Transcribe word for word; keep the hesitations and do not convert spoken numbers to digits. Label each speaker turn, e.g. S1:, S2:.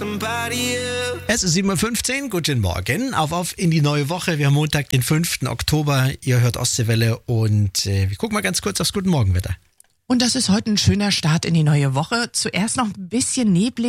S1: Es ist sieben Uhr fünfzehn, guten Morgen, auf auf in die neue Woche. Wir haben Montag, den fünften Oktober, ihr hört Ostseewelle und äh, wir gucken mal ganz kurz aufs Guten Morgenwetter.
S2: Und das ist heute ein schöner Start in die neue Woche. Zuerst noch ein bisschen neblig.